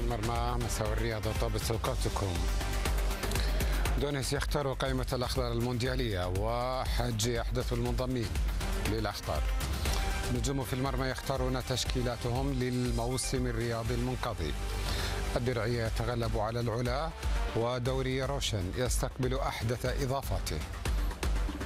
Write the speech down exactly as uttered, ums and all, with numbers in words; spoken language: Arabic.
المرمى مساء الرياضة طابت أوقاتكم. دونيس يختار قائمة الأخضر المونديالية، وحجي أحدث المنضمين للأخضر. نجوم في المرمى يختارون تشكيلاتهم للموسم الرياضي المنقضي. الدرعية يتغلب على العلا، ودوري روشن يستقبل أحدث إضافاته.